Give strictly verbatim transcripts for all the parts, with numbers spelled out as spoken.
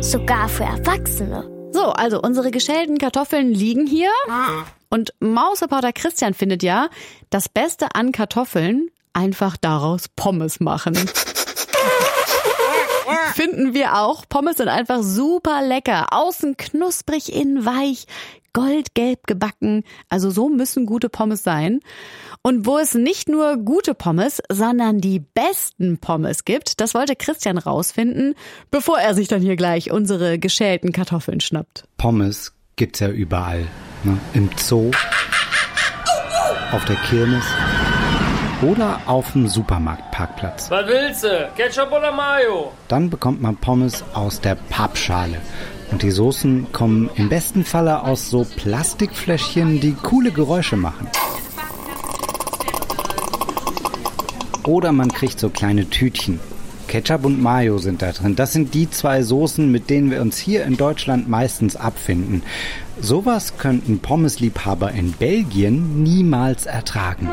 Sogar für Erwachsene. So, also unsere geschälten Kartoffeln liegen hier. Und Mausreporter Christian findet ja, das Beste an Kartoffeln, einfach daraus Pommes machen. Finden wir auch. Pommes sind einfach super lecker. Außen knusprig, innen weich, goldgelb gebacken. Also so müssen gute Pommes sein. Und wo es nicht nur gute Pommes, sondern die besten Pommes gibt, das wollte Christian rausfinden, bevor er sich dann hier gleich unsere geschälten Kartoffeln schnappt. Pommes gibt's ja überall. Ne? Im Zoo, auf der Kirmes oder auf dem Supermarktparkplatz. Was willst du? Ketchup oder Mayo? Dann bekommt man Pommes aus der Pappschale. Und die Soßen kommen im besten Falle aus so Plastikfläschchen, die coole Geräusche machen. Oder man kriegt so kleine Tütchen. Ketchup und Mayo sind da drin. Das sind die zwei Soßen, mit denen wir uns hier in Deutschland meistens abfinden. Sowas könnten Pommesliebhaber in Belgien niemals ertragen.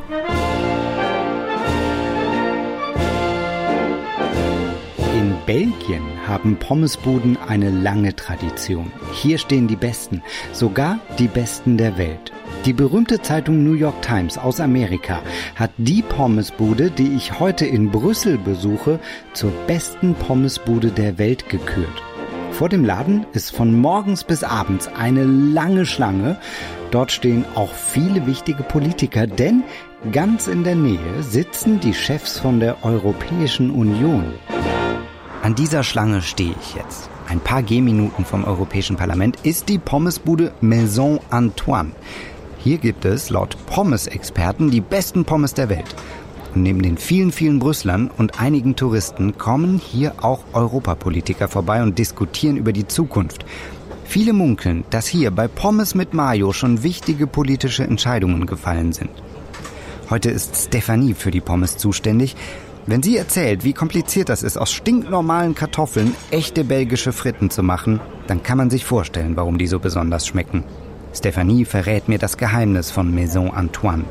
In Belgien haben Pommesbuden eine lange Tradition. Hier stehen die Besten, sogar die Besten der Welt. Die berühmte Zeitung New York Times aus Amerika hat die Pommesbude, die ich heute in Brüssel besuche, zur besten Pommesbude der Welt gekürt. Vor dem Laden ist von morgens bis abends eine lange Schlange. Dort stehen auch viele wichtige Politiker, denn ganz in der Nähe sitzen die Chefs von der Europäischen Union. An dieser Schlange stehe ich jetzt. Ein paar Gehminuten vom Europäischen Parlament ist die Pommesbude Maison Antoine. Hier gibt es laut Pommes-Experten die besten Pommes der Welt. Und neben den vielen, vielen Brüsslern und einigen Touristen kommen hier auch Europapolitiker vorbei und diskutieren über die Zukunft. Viele munkeln, dass hier bei Pommes mit Mayo schon wichtige politische Entscheidungen gefallen sind. Heute ist Stefanie für die Pommes zuständig. Wenn sie erzählt, wie kompliziert das ist, aus stinknormalen Kartoffeln echte belgische Fritten zu machen, dann kann man sich vorstellen, warum die so besonders schmecken. Stefanie verrät mir das Geheimnis von Maison Antoine.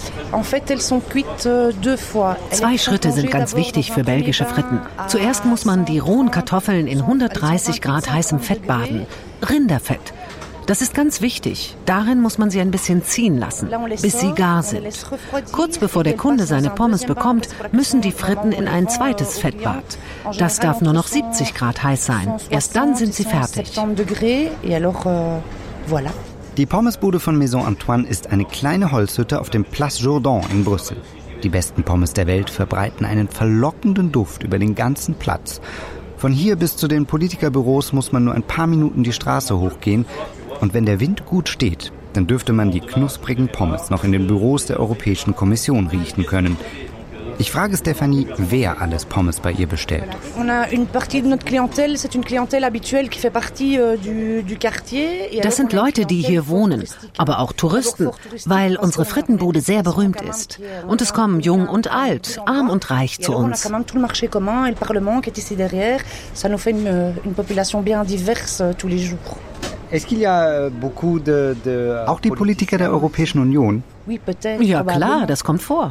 Zwei Schritte sind ganz wichtig für belgische Fritten. Zuerst muss man die rohen Kartoffeln in hundertdreißig Grad heißem Fett baden. Rinderfett. Das ist ganz wichtig. Darin muss man sie ein bisschen ziehen lassen, bis sie gar sind. Kurz bevor der Kunde seine Pommes bekommt, müssen die Fritten in ein zweites Fettbad. Das darf nur noch siebzig Grad heiß sein. Erst dann sind sie fertig. Die Pommesbude von Maison Antoine ist eine kleine Holzhütte auf dem Place Jourdan in Brüssel. Die besten Pommes der Welt verbreiten einen verlockenden Duft über den ganzen Platz. Von hier bis zu den Politikerbüros muss man nur ein paar Minuten die Straße hochgehen. Und wenn der Wind gut steht, dann dürfte man die knusprigen Pommes noch in den Büros der Europäischen Kommission riechen können. Ich frage Stefanie, wer alles Pommes bei ihr bestellt. Das sind Leute, die hier wohnen, aber auch Touristen, weil unsere Frittenbude sehr berühmt ist. Und es kommen jung und alt, arm und reich zu uns. Auch die Politiker der Europäischen Union? Ja klar, das kommt vor.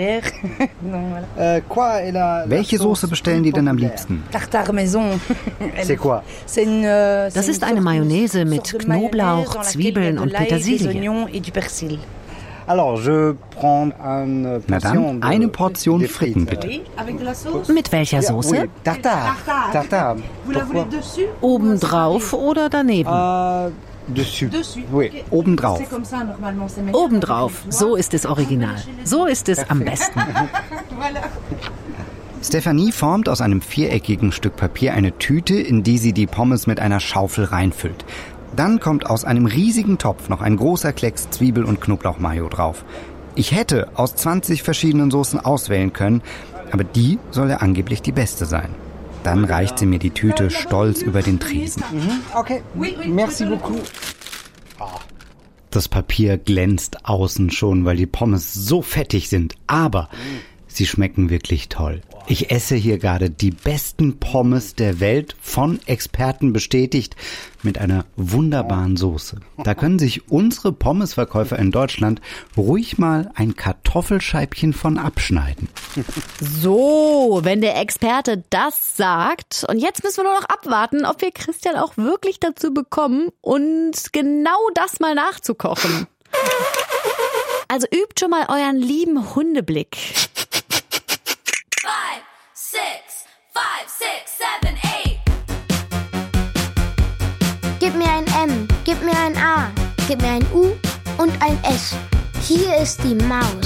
Welche Soße bestellen die denn am liebsten? Das ist eine Mayonnaise mit Knoblauch, Zwiebeln und Petersilie. Na dann, eine Portion Fritten bitte. Mit welcher Soße? Obendrauf oder daneben? Obendrauf. Obendrauf, so ist es original. So ist es am besten. Stefanie formt aus einem viereckigen Stück Papier eine Tüte, in die sie die Pommes mit einer Schaufel reinfüllt. Dann kommt aus einem riesigen Topf noch ein großer Klecks Zwiebel- und Knoblauchmayo drauf. Ich hätte aus zwanzig verschiedenen Soßen auswählen können, aber die soll ja angeblich die beste sein. Dann reicht sie mir die Tüte stolz über den Tresen. Okay, merci beaucoup. Das Papier glänzt außen schon, weil die Pommes so fettig sind. Aber Sie schmecken wirklich toll. Ich esse hier gerade die besten Pommes der Welt, von Experten bestätigt, mit einer wunderbaren Soße. Da können sich unsere Pommesverkäufer in Deutschland ruhig mal ein Kartoffelscheibchen von abschneiden. So, wenn der Experte das sagt. Und jetzt müssen wir nur noch abwarten, ob wir Christian auch wirklich dazu bekommen, uns genau das mal nachzukochen. Also übt schon mal euren lieben Hundeblick. Five, six, five, six, seven, eight. Gib mir ein M, gib mir ein A, gib mir ein U und ein S. Hier ist die Maus.